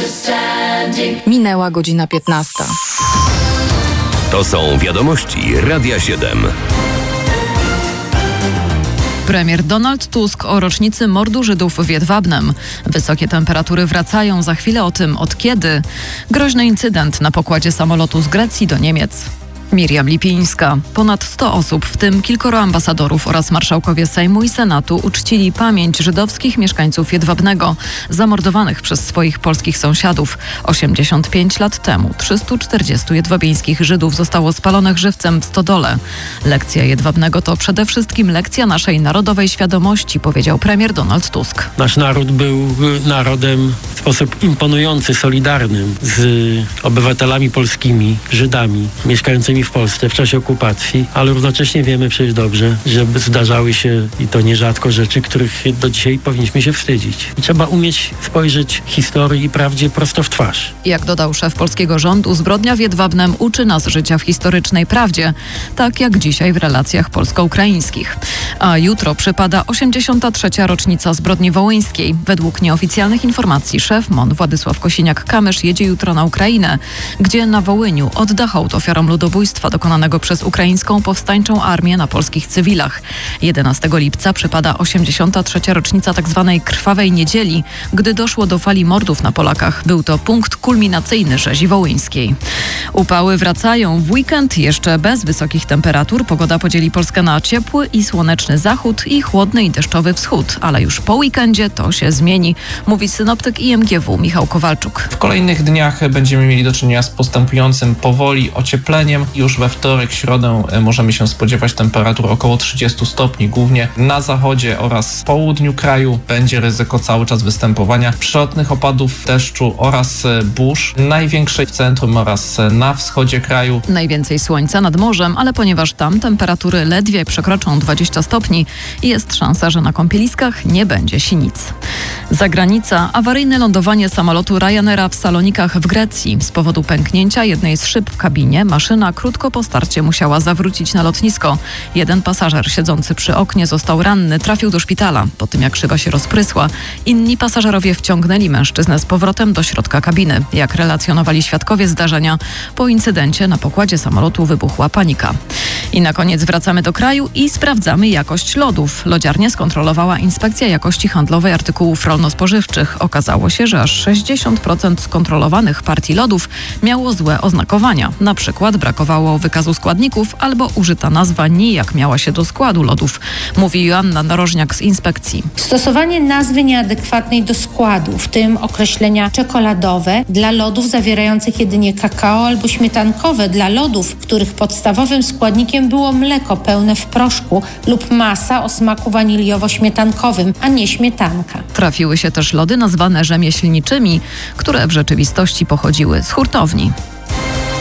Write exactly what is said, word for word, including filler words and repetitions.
Minęła godzina piętnasta. To są wiadomości Radia siedem. Premier Donald Tusk o rocznicy mordu Żydów w Jedwabnem. Wysokie temperatury wracają, za chwilę o tym od kiedy. Groźny incydent na pokładzie samolotu z Grecji do Niemiec. Miriam Lipińska. Ponad sto osób, w tym kilkoro ambasadorów oraz marszałkowie Sejmu i Senatu uczcili pamięć żydowskich mieszkańców Jedwabnego, zamordowanych przez swoich polskich sąsiadów. osiemdziesiąt pięć lat temu trzystu czterdziestu jedwabieńskich Żydów zostało spalonych żywcem w stodole. Lekcja Jedwabnego to przede wszystkim lekcja naszej narodowej świadomości, powiedział premier Donald Tusk. Nasz naród był narodem w sposób imponujący, solidarnym z obywatelami polskimi, Żydami, mieszkającymi w Polsce w czasie okupacji, ale równocześnie wiemy przecież dobrze, że zdarzały się i to nierzadko rzeczy, których do dzisiaj powinniśmy się wstydzić. I trzeba umieć spojrzeć historii i prawdzie prosto w twarz. Jak dodał szef polskiego rządu, zbrodnia w Jedwabnem uczy nas życia w historycznej prawdzie, tak jak dzisiaj w relacjach polsko-ukraińskich. A jutro przypada osiemdziesiąta trzecia rocznica zbrodni wołyńskiej. Według nieoficjalnych informacji szef M O N Władysław Kosiniak-Kamysz jedzie jutro na Ukrainę, gdzie na Wołyniu odda hołd ofiarom ludobójstwa dokonanego przez ukraińską powstańczą armię na polskich cywilach. jedenastego lipca przypada osiemdziesiąta trzecia rocznica tzw. Krwawej Niedzieli, gdy doszło do fali mordów na Polakach. Był to punkt kulminacyjny rzezi wołyńskiej. Upały wracają. W weekend jeszcze bez wysokich temperatur. Pogoda podzieli Polskę na ciepły i słoneczny zachód i chłodny i deszczowy wschód. Ale już po weekendzie to się zmieni, mówi synoptyk I M G W Michał Kowalczuk. W kolejnych dniach będziemy mieli do czynienia z postępującym powoli ociepleniem. Już we wtorek, środę możemy się spodziewać temperatur około trzydziestu stopni. Głównie na zachodzie oraz południu kraju będzie ryzyko cały czas występowania przelotnych opadów deszczu oraz burz. Największej w centrum oraz na wschodzie kraju. Najwięcej słońca nad morzem, ale ponieważ tam temperatury ledwie przekroczą dwadzieścia stopni, jest szansa, że na kąpieliskach nie będzie sinic. Zagranica. Awaryjne lądowanie samolotu Ryanaira w Salonikach w Grecji. Z powodu pęknięcia jednej z szyb w kabinie maszyna krótko po starcie musiała zawrócić na lotnisko. Jeden pasażer siedzący przy oknie został ranny, trafił do szpitala. Po tym jak szyba się rozprysła, inni pasażerowie wciągnęli mężczyznę z powrotem do środka kabiny. Jak relacjonowali świadkowie zdarzenia, po incydencie na pokładzie samolotu wybuchła panika. I na koniec wracamy do kraju i sprawdzamy jakość lodów. Lodziarnię skontrolowała Inspekcja Jakości Handlowej Artykułów Rolno-Spożywczych. Okazało się, że aż sześćdziesiąt procent skontrolowanych partii lodów miało złe oznakowania. Na przykład brakowało wykazu składników albo użyta nazwa nijak miała się do składu lodów, mówi Joanna Narożniak z inspekcji. Stosowanie nazwy nieadekwatnej do składu, w tym określenia czekoladowe dla lodów zawierających jedynie kakao albo śmietankowe dla lodów, których podstawowym składnikiem było mleko pełne w proszku lub masa o smaku waniliowo-śmietankowym, a nie śmietanka. Trafiły się też lody nazwane rzemieślniczymi, które w rzeczywistości pochodziły z hurtowni.